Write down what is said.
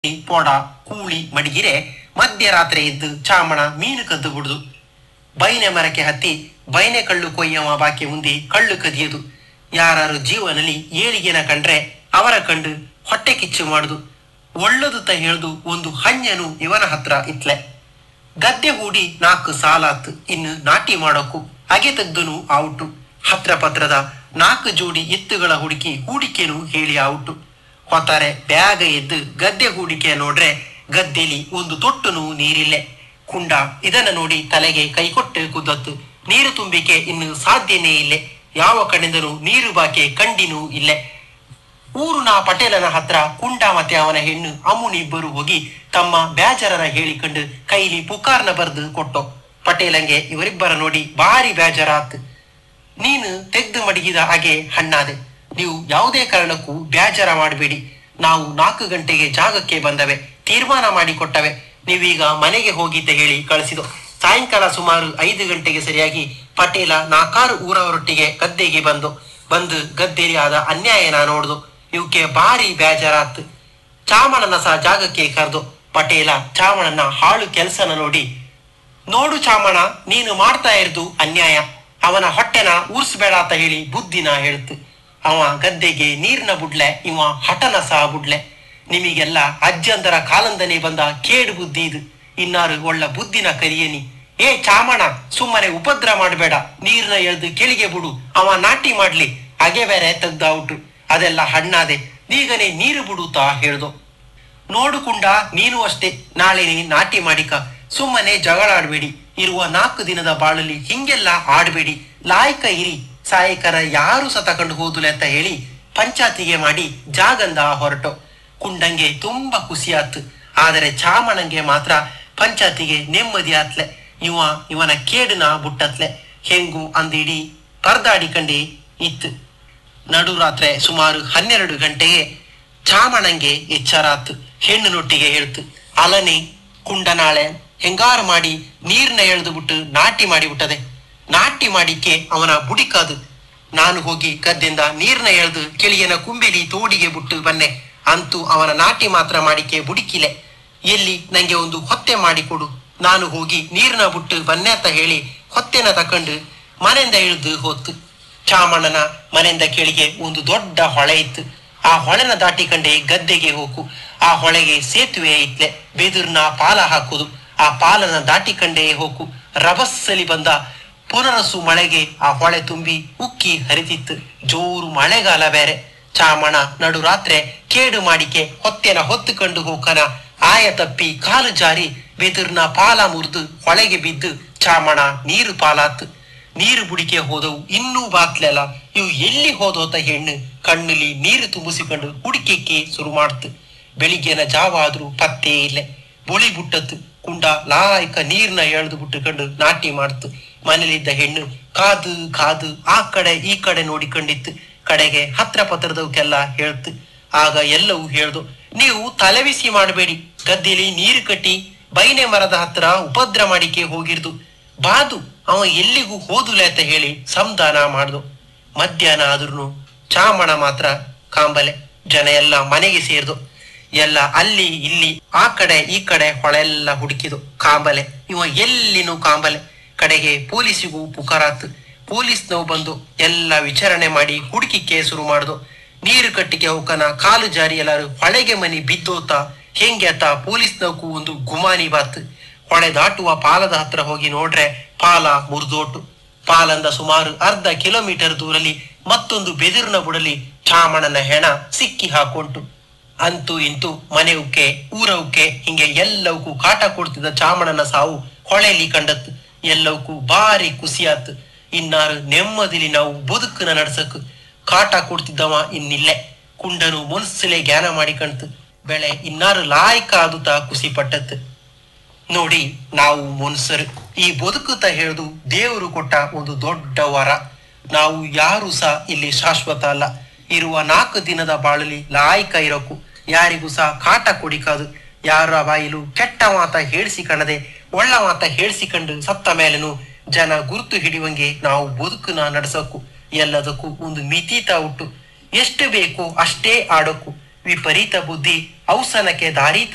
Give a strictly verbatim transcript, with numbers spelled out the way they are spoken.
ಪೋಡ ಕೂಳಿ ಮಡಗಿರೆ ಮಧ್ಯರಾತ್ರಿ ಎದ್ದು ಚಾಮಣ ಮೀನು ಕದ್ದು ಬಿಡುದು. ಬೈನೆ ಮರಕ್ಕೆ ಹತ್ತಿ ಬೈನೆ ಕಳ್ಳು ಕೊಯ್ಯವ ಬಾಕಿ ಮುಂದೆ ಕಳ್ಳು ಕದಿಯದು. ಯಾರು ಜೀವನಲ್ಲಿ ಏಳಿಗೆನ ಕಂಡ್ರೆ ಅವರ ಕಂಡು ಹೊಟ್ಟೆ ಕಿಚ್ಚು ಮಾಡುದು. ಒಳ್ಳದು ತ ಹೇಳ್ದು ಒಂದು ಹಣ್ಯನು ಇವನ ಹತ್ರ ಇತ್ಲೆ. ಗದ್ದೆ ಹೂಡಿ ನಾಲ್ಕು ಸಾಲಾತ್ ಇನ್ನು ನಾಟಿ ಮಾಡೋಕು ಅಗೆ ತೆಗ್ದನು ಔಟು. ಹತ್ರ ಪತ್ರದ ನಾಲ್ಕು ಜೋಡಿ ಎತ್ತುಗಳ ಹುಡುಕಿ ಹೂಡಿಕೆನು ಹೇಳಿ ಔಟು. ಹೊತ್ತಾರೆ ಬ್ಯಾಗ ಎದ್ದು ಗದ್ದೆ ಹೂಡಿಕೆ ನೋಡ್ರೆ ಗದ್ದೆಲಿ ಒಂದು ತೊಟ್ಟುನು ನೀರಿಲ್ಲೆ. ಕುಂಡ ಇದನ್ನ ನೋಡಿ ತಲೆಗೆ ಕೈಕೊಟ್ಟು ಕುದ್ದತ್ತು. ನೀರು ತುಂಬಿಕೆ ಇನ್ನು ಸಾಧ್ಯನೇ ಇಲ್ಲೆ. ಯಾವ ಕಡೆಂದನು ನೀರು ಬಾಕೆ ಕಂಡಿನೂ ಇಲ್ಲೆ. ಊರುನ ಪಟೇಲನ ಹತ್ರ ಕುಂಡ ಮತ್ತೆ ಅವನ ಹೆಣ್ಣು ಅಮ್ಮುನಿಬ್ಬರು ಹೋಗಿ ತಮ್ಮ ಬ್ಯಾಜರನ ಹೇಳಿಕೊಂಡು ಕೈಲಿ ಪುಕಾರ್ನ ಬರ್ದು ಕೊಟ್ಟೋ. ಪಟೇಲಂಗೆ ಇವರಿಬ್ಬರ ನೋಡಿ ಭಾರಿ ಬೇಜಾರಾತ್. ನೀನು ತೆಗ್ದು ಮಡಗಿದ ಹಾಗೆ ಹಣ್ಣಾದೆ. ನೀವು ಯಾವುದೇ ಕಾರಣಕ್ಕೂ ಬೇಜಾರ ಮಾಡಬೇಡಿ. ನಾವು ನಾಲ್ಕು ಗಂಟೆಗೆ ಜಾಗಕ್ಕೆ ಬಂದವೆ, ತೀರ್ಮಾನ ಮಾಡಿಕೊಟ್ಟವೆ. ನೀವೀಗ ಮನೆಗೆ ಹೋಗಿದ್ದ ಹೇಳಿ ಕಳಿಸಿದೋ. ಸಾಯಂಕಾಲ ಸುಮಾರು ಐದು ಗಂಟೆಗೆ ಸರಿಯಾಗಿ ಪಟೇಲ ನಾಲ್ಕಾರು ಊರವರೊಟ್ಟಿಗೆ ಗದ್ದೆಗೆ ಬಂದು ಬಂದು ಗದ್ದೆಲಿ ಆದ ಅನ್ಯಾಯನ ನೋಡ್ದು. ಇವಕ್ಕೆ ಭಾರಿ ಬೇಜಾರಾತ್. ಚಾಮಣನ ಸಹ ಜಾಗಕ್ಕೆ ಕರೆದು ಪಟೇಲ ಚಾಮಣನ ಹಾಳು ಕೆಲಸನ ನೋಡಿ, ನೋಡು ಚಾಮಣ, ನೀನು ಮಾಡ್ತಾ ಇರೋದು ಅನ್ಯಾಯ. ಅವನ ಹೊಟ್ಟೆನ ಊರ್ಸ್ಬೇಡ ಅಂತ ಹೇಳಿ ಬುದ್ಧಿನ ಹೇಳ್ತು. ಅವ ಗದ್ದೆಗೆ ನೀರಿನ ಬುಡ್ಲೆ, ಇವ ಹಠನ ಸಹ ಬುಡ್ಲೆ. ನಿಮಗೆಲ್ಲ ಅಜ್ಜಂದರ ಕಾಲಂದನೇ ಬಂದ ಕೇಡು ಬುದ್ಧಿ ಇದು. ಇನ್ನಾರು ಒಳ್ಳ ಬುದ್ಧಿನ ಕರಿಯನಿ. ಏ ಚಾಮಣ, ಸುಮ್ಮನೆ ಉಪದ್ರ ಮಾಡಬೇಡ. ನೀರ್ನ ಎಳ್ದು ಕೆಳಿಗೆ ಬಿಡು, ಅವ ನಾಟಿ ಮಾಡ್ಲಿ. ಹಾಗೆ ಬೇರೆ ತೆಗ್ದ ಔಟು. ಅದೆಲ್ಲ ಹಣ್ಣಾದೆ, ನೀಗನೆ ನೀರು ಬಿಡುತ್ತಾ ಹೇಳ್ದು. ನೋಡುಕುಂಡ, ನೀನು ಅಷ್ಟೇ ನಾಳೆ ನೀ ನಾಟಿ ಮಾಡಿಕ. ಸುಮ್ಮನೆ ಜಗಳ ಆಡ್ಬೇಡಿ. ಇರುವ ನಾಲ್ಕು ದಿನದ ಬಾಳಲ್ಲಿ ಹಿಂಗೆಲ್ಲ ಆಡ್ಬೇಡಿ. ಲಾಯ್ಕ ಇರಿ. ಸಾಯಕರ ಯಾರು ಸ ತಕೊಂಡು ಹೋದುಲೆ ಅಂತ ಹೇಳಿ ಪಂಚಾತಿಗೆ ಮಾಡಿ ಜಾಗಂದ ಹೊರಟು. ಕುಂಡಂಗೆ ತುಂಬಾ ಖುಷಿಯಾತ್. ಆದರೆ ಚಾಮಣಂಗೆ ಮಾತ್ರ ಪಂಚಾತಿಗೆ ನೆಮ್ಮದಿ ಆತ್ಲೆ. ಇವ ಇವನ ಕೇಡನ ಬುಟ್ಟತ್ಲೆ. ಹೆಂಗು ಅಂದಿಡಿ ಪರ್ದಾಡಿಕಂಡಿ ಇತ್ತು. ನಡುರಾತ್ರೆ ಸುಮಾರು ಹನ್ನೆರಡು ಗಂಟೆಗೆ ಚಾಮಣಂಗೆ ಎಚ್ಚರಾತ್. ಹೆಣ್ಣು ನೊಟ್ಟಿಗೆ ಹೇಳ್ತು, ಅಲನಿ ಕುಂಡ ನಾಳೆ ಹೆಂಗಾರು ಮಾಡಿ ನೀರ್ನ ಎಳೆದು ಬಿಟ್ಟು ನಾಟಿ ಮಾಡಿಬಿಟ್ಟದೆ. ನಾಟಿ ಮಾಡಿಕೆ ಅವನ ಬುಡಿಕಾದು. ನಾನು ಹೋಗಿ ಗದ್ದೆಂದ ನೀರ್ನ ಎಳೆದು ಕೆಳಿಯನ ಕುಂಬೆಲಿ ತೋಡಿಗೆ ಬಿಟ್ಟು ಬನ್ನೆ. ಅಂತೂ ಅವನ ನಾಟಿ ಮಾತ್ರ ಮಾಡಿಕೆ ಬುಡಿಕಿಲೆ. ಎಲ್ಲಿ ನಂಗೆ ಒಂದು ಹೊತ್ತೆ ಮಾಡಿಕೊಡು. ನಾನು ಹೋಗಿ ನೀರ್ನ ಬಿಟ್ಟು ಬನ್ನೆ ಅಂತ ಹೇಳಿ ಹೊತ್ತೆನ ತಕೊಂಡು ಮನೆಯಿಂದ ಇಳಿದು ಹೋತು. ಚಾಮಣ್ಣನ ಮನೆಯಿಂದ ಕೆಳಿಗೆ ಒಂದು ದೊಡ್ಡ ಹೊಳೆ ಇತ್ತು. ಆ ಹೊಳೆನ ದಾಟಿಕಂಡೆ ಗದ್ದೆಗೆ ಹೋಗು. ಆ ಹೊಳೆಗೆ ಸೇತುವೆ ಇತ್ಲೆ. ಬೆದುರ್ನ ಪಾಲ ಹಾಕುದು. ಆ ಪಾಲನ ದಾಟಿಕಂಡೇ ಹೋಗು. ರಭಸ್ಸಲಿ ಬಂದ ಪುನರಸು ಮಳೆಗೆ ಆ ಹೊಳೆ ತುಂಬಿ ಉಕ್ಕಿ ಹರಿತಿತ್ತು. ಜೋರು ಮಳೆಗಾಲ ಬೇರೆ. ಚಾಮಣ ನಡುರಾತ್ರೆ ಕೇಡು ಮಾಡಿಕೆ ಹೊತ್ತೆನ ಹೊತ್ತುಕೊಂಡು ಹೋಗನ ಆಯ ತಪ್ಪಿ ಕಾಲು ಜಾರಿ ಬೆದುರ್ನ ಪಾಲ ಮುರಿದು ಹೊಳೆಗೆ ಬಿದ್ದು ಚಾಮಣ ನೀರು ಪಾಲಾತ್. ನೀರು ಬುಡಿಕೆ ಹೋದವು ಇನ್ನೂ ಬಾಕ್ಲೆಲ್ಲ. ಇವು ಎಲ್ಲಿ ಹೋದೋತ ಹೆಣ್ಣು ಕಣ್ಣಲ್ಲಿ ನೀರು ತುಂಬಿಸಿಕೊಂಡು ಹುಡುಕಿಕ್ಕೆ ಶುರು ಮಾಡ್ತು. ಬೆಳಿಗ್ಗೆನ ಜಾವ ಆದ್ರೂ ಪತ್ತೇ ಇಲ್ಲೆ. ಬೊಳಿ ಬುಟ್ಟತ್ತು. ಕುಂಡ ಲಾಯ್ಕ ನೀರ್ನ ಎಳೆದು ಬಿಟ್ಟುಕೊಂಡು ನಾಟಿ ಮಾಡ್ತು. ಮನೇಲಿದ್ದ ಹೆಣ್ಣು ಕಾದು ಕಾದು ಆ ಕಡೆ ಈ ಕಡೆ ನೋಡಿಕೊಂಡಿತ್ತು. ಕಡೆಗೆ ಹತ್ರ ಪತ್ರದವಕ್ಕೆಲ್ಲ ಹೇಳ್ತು. ಆಗ ಎಲ್ಲವೂ ಹೇಳ್ದು, ನೀವು ತಲೆಬಿಸಿ ಮಾಡಬೇಡಿ. ಗದ್ದೆಲಿ ನೀರು ಕಟ್ಟಿ ಬೈನೆ ಮರದ ಹತ್ರ ಉಪದ್ರ ಮಾಡಿಕೆ ಹೋಗಿರ್ದು. ಬಾದು ಅವ ಎಲ್ಲಿಗೂ ಹೋದುಲೆ ಅಂತ ಹೇಳಿ ಸಂಧಾನ ಮಾಡ್ದು. ಮಧ್ಯಾಹ್ನ ಆದ್ರೂ ಚಾಮಣ ಮಾತ್ರ ಕಾಂಬಲೆ. ಜನ ಎಲ್ಲ ಮನೆಗೆ ಸೇರ್ದು. ಎಲ್ಲ ಅಲ್ಲಿ ಇಲ್ಲಿ ಆ ಕಡೆ ಈ ಕಡೆ ಹೊಳೆಲ್ಲ ಹುಡುಕಿದು. ಕಾಂಬಲೆ, ಇವ ಎಲ್ಲಿನೂ ಕಾಂಬಲೆ. ಕಡೆಗೆ ಪೊಲೀಸಿಗೂ ಪುಕಾರಾತು. ಪೊಲೀಸ್ನವು ಬಂದು ಎಲ್ಲ ವಿಚಾರಣೆ ಮಾಡಿ ಹುಡುಕಿಕೆ ಶುರು ಮಾಡ್ದು. ನೀರು ಕಟ್ಟಿಗೆ ಹೋಗನ ಕಾಲು ಜಾರಿ ಎಲ್ಲಾರು ಹೊಳೆಗೆ ಮನಿ ಬಿದ್ದೋತ ಹೆಂಗೆ ಅತ್ತ ಪೊಲೀಸ್ನವಕ್ಕೂ ಒಂದು ಗುಮಾನಿ ಬಾತು. ಹೊಳೆ ದಾಟುವ ಪಾಲದ ಹತ್ರ ಹೋಗಿ ನೋಡ್ರೆ ಪಾಲ ಮುರಿದೋಟು. ಪಾಲಂದ ಸುಮಾರು ಅರ್ಧ ಕಿಲೋಮೀಟರ್ ದೂರಲ್ಲಿ ಮತ್ತೊಂದು ಬೆದಿರಿನ ಬುಡಲಿ ಚಾಮಣನ ಹೆಣ ಸಿಕ್ಕಿ ಹಾಕೊಂಟು. ಅಂತೂ ಇಂತೂ ಮನೆ ಉಕ್ಕೆ ಊರ ಉಕ್ಕೆ ಹಿಂಗೆ ಎಲ್ಲವಕ್ಕೂ ಕಾಟ ಕೊಡ್ತಿದ್ದ ಚಾಮಣನ ಸಾವು ಹೊಳೆಲಿ ಕಂಡತ್ತು. ಎಲ್ಲವಕ್ಕೂ ಭಾರಿ ಖುಷಿಯಾತು. ಇನ್ನಾರು ನೆಮ್ಮದಿಲಿ ನಾವು ಬದುಕನ ನಡ್ಸಕ್. ಕಾಟ ಕೊಡ್ತಿದ್ದವ ಇನ್ನಿಲ್ಲೆ. ಕುಂಡನು ಮನಸ್ಸಲೆ ಜ್ಞಾನ ಮಾಡಿಕಂತು. ಬೆಳೆ ಇನ್ನಾರು ಲಾಯ್ಕ ಆದುತ್ತ ಖುಷಿ ಪಟ್ಟತ್ತು. ನೋಡಿ, ನಾವು ಮನುಷ್ಯರು ಈ ಬದುಕುತ್ತ ಹೇಳುದು ದೇವರು ಕೊಟ್ಟ ಒಂದು ದೊಡ್ಡ ವರ. ನಾವು ಯಾರು ಸಹ ಇಲ್ಲಿ ಶಾಶ್ವತ ಅಲ್ಲ. ಇರುವ ನಾಲ್ಕು ದಿನದ ಬಾಳಲಿ ಲಾಯ್ಕ ಇರೋಕು. ಯಾರಿಗೂ ಸಹ ಕಾಟ ಕೊಡಿಕಾದು. ಯಾರ ಬಾಯಿಲು ಕೆಟ್ಟ ಮಾತ ಹೇಳಿಸಿ ಕಣದೆ ಒಳ್ಳ ಮಾತ ಹೇಳಿಸಿಕೊಂಡು ಸತ್ತ ಮೇಲೆನು ಜನ ಗುರುತು ಹಿಡಿಯುವಂಗೆ ನಾವು ಬದುಕುನ ನಡೆಸೋಕು. ಎಲ್ಲದಕ್ಕೂ ಒಂದು ಮಿತೀತ ಉಟ್ಟು ಎಷ್ಟು ಬೇಕೋ ಅಷ್ಟೇ ಆಡೋಕು. ವಿಪರೀತ ಬುದ್ಧಿ ಔಸನಕ್ಕೆ ದಾರಿ